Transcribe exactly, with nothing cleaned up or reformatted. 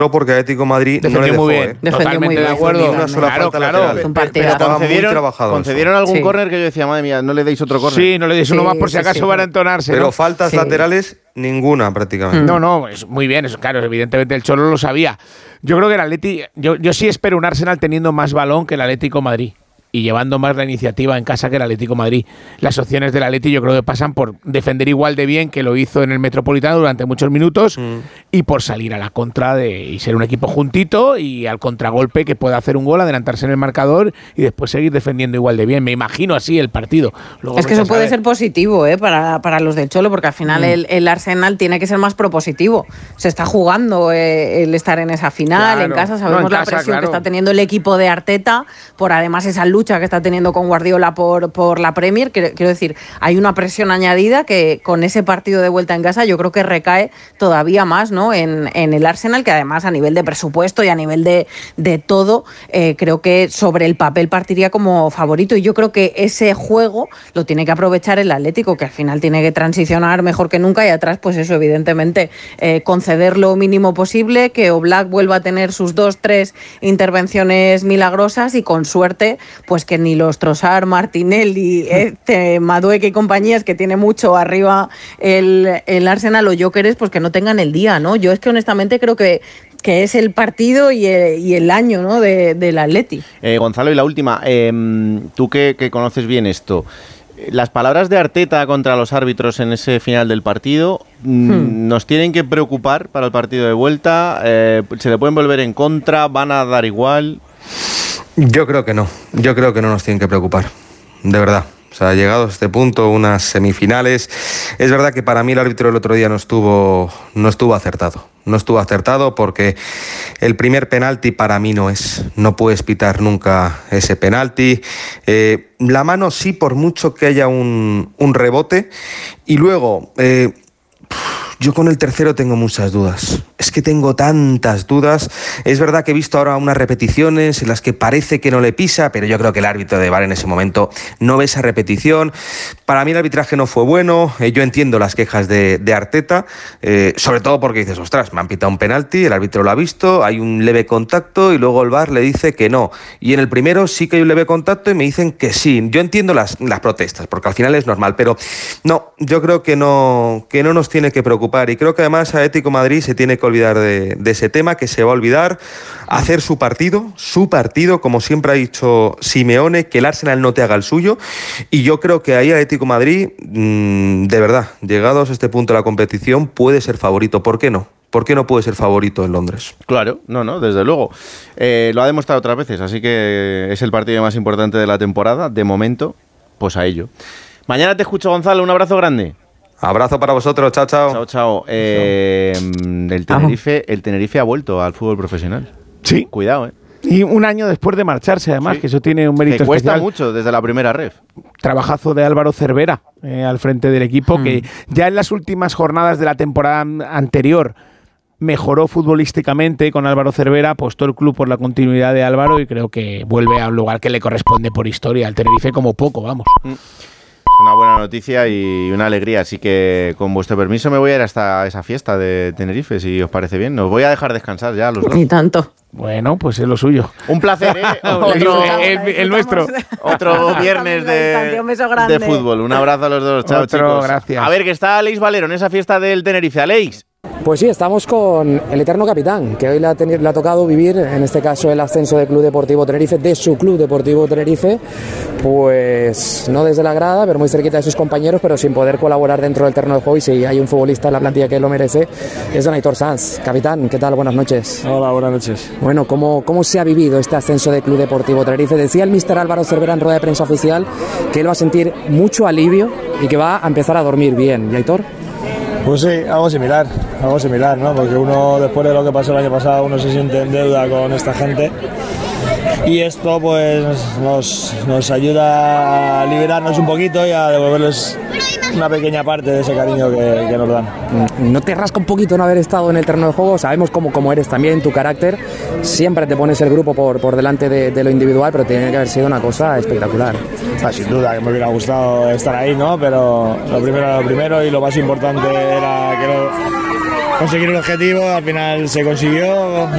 porque Atlético de Madrid defendió no le dejó, muy bien, ¿eh? totalmente de acuerdo. Una sola claro, falta claro. lateral. Un partido. Estaba muy concedieron, trabajado. concedieron algún Sí. córner que yo decía, madre mía, no le deis otro córner. Sí, no le deis Sí, uno más por si sí, acaso sí. van a entonarse. Pero ¿no? faltas Sí. laterales, ninguna prácticamente. No, no, es muy bien, eso, claro, evidentemente el Cholo lo sabía. Yo creo que el Atleti, yo, yo sí espero un Arsenal teniendo más balón que el Atlético de Madrid y llevando más la iniciativa en casa que el Atlético de Madrid. Las opciones del Atleti yo creo que pasan por defender igual de bien que lo hizo en el Metropolitano durante muchos minutos mm. y por salir a la contra de, y ser un equipo juntito y al contragolpe que pueda hacer un gol, adelantarse en el marcador y después seguir defendiendo igual de bien. Me imagino así el partido. Luego es que eso puede ser positivo ¿eh? para, para los del Cholo, porque al final mm. el, el Arsenal tiene que ser más propositivo. Se está jugando eh, el estar en esa final, claro. en casa, sabemos no, en la casa, presión claro. que está teniendo el equipo de Arteta, por además esa lucha que está teniendo con Guardiola por, por la Premier. Quiero decir, hay una presión añadida que con ese partido de vuelta en casa yo creo que recae todavía más, ¿no? en, en el Arsenal, que además a nivel de presupuesto y a nivel de, de todo, eh, creo que sobre el papel partiría como favorito, y yo creo que ese juego lo tiene que aprovechar el Atlético, que al final tiene que transicionar mejor que nunca, y atrás pues eso, evidentemente eh, conceder lo mínimo posible, que Oblak vuelva a tener sus dos, tres intervenciones milagrosas y con suerte pues que ni los Trossard, Martinelli, este, Madueke y compañías, que tiene mucho arriba el, el Arsenal o Gyökeres, pues que no tengan el día, ¿no? Yo es que honestamente creo que que es el partido y el, y el año, ¿no? de, del Atleti. Eh, Gonzalo, y la última, eh, tú que, que conoces bien esto, las palabras de Arteta contra los árbitros en ese final del partido hmm. nos tienen que preocupar para el partido de vuelta, eh, se le pueden volver en contra, van a dar igual. Yo creo que no, yo creo que no nos tienen que preocupar, de verdad. O sea, llegados a este punto, unas semifinales, es verdad que para mí el árbitro el otro día no estuvo, no estuvo acertado. No estuvo acertado porque el primer penalti para mí no es. No puedes pitar nunca ese penalti. Eh, la mano sí, por mucho que haya un, un rebote. Y luego, eh, yo con el tercero tengo muchas dudas. Es que tengo tantas dudas. Es verdad que he visto ahora unas repeticiones en las que parece que no le pisa, pero yo creo que el árbitro de V A R en ese momento no ve esa repetición. Para mí el arbitraje no fue bueno. Eh, yo entiendo las quejas de, de Arteta, eh, sobre todo porque dices, ostras, me han pitado un penalti, el árbitro lo ha visto, hay un leve contacto y luego el V A R le dice que no. Y en el primero sí que hay un leve contacto y me dicen que sí. Yo entiendo las, las protestas, porque al final es normal, pero no, yo creo que no, que no nos tiene que preocupar. Y creo que además Atlético de Madrid se tiene que olvidar de, de ese tema, que se va a olvidar, hacer su partido, su partido, como siempre ha dicho Simeone, que el Arsenal no te haga el suyo, y yo creo que ahí Atlético de Madrid, mmm, de verdad, llegados a este punto de la competición, puede ser favorito. ¿Por qué no? ¿Por qué no puede ser favorito en Londres? Claro, no, no, desde luego. Eh, lo ha demostrado otras veces, así que es el partido más importante de la temporada, de momento, pues a ello. Mañana te escucho, Gonzalo, un abrazo grande. Abrazo para vosotros, chao, chao. Chao, chao. Eh, el, Tenerife, el Tenerife ha vuelto al fútbol profesional. Sí. Cuidado, ¿eh? Y un año después de marcharse, además, sí. que eso tiene un mérito que cuesta especial. mucho desde la primera ref. Trabajazo de Álvaro Cervera eh, al frente del equipo, mm. que ya en las últimas jornadas de la temporada anterior mejoró futbolísticamente con Álvaro Cervera, apostó el club por la continuidad de Álvaro y creo que vuelve a un lugar que le corresponde por historia al Tenerife como poco, vamos. Mm. Una buena noticia y una alegría, así que con vuestro permiso me voy a ir hasta esa fiesta de Tenerife, si os parece bien. Os voy a dejar descansar ya los dos. Ni tanto. Bueno, pues es lo suyo. Un placer, ¿eh? Otro, el, el, el nuestro. Otro viernes de, de fútbol. Un abrazo a los dos. Chao, Otro, chicos. Gracias. A ver, que está Aleix Valero en esa fiesta del Tenerife. Aleix. Pues sí, estamos con el eterno capitán, que hoy le ha, teni- le ha tocado vivir, en este caso, el ascenso del Club Deportivo Tenerife, de su Club Deportivo Tenerife, pues no desde la grada, pero muy cerquita de sus compañeros, pero sin poder colaborar dentro del terreno de juego, y si hay un futbolista en la plantilla que lo merece, es don Aitor Sanz. Capitán, ¿qué tal? Buenas noches. Hola, buenas noches. Bueno, ¿cómo, cómo se ha vivido este ascenso del Club Deportivo Tenerife? Decía el míster Álvaro Cervera en rueda de prensa oficial que él va a sentir mucho alivio y que va a empezar a dormir bien. ¿Y Aitor? Pues sí, algo similar, algo similar, ¿no? Porque uno, después de lo que pasó el año pasado, uno se siente en deuda con esta gente. Y esto pues nos, nos ayuda a liberarnos un poquito y a devolverles una pequeña parte de ese cariño que, que nos dan. ¿No te rasca un poquito no haber estado en el terreno de juego? Sabemos cómo, cómo eres también, tu carácter. Siempre te pones el grupo por, por delante de, de lo individual, pero tiene que haber sido una cosa espectacular. Ah, sin duda, que me hubiera gustado estar ahí, ¿no? Pero lo primero era lo primero y lo más importante era que lo, conseguir el objetivo. Al final se consiguió.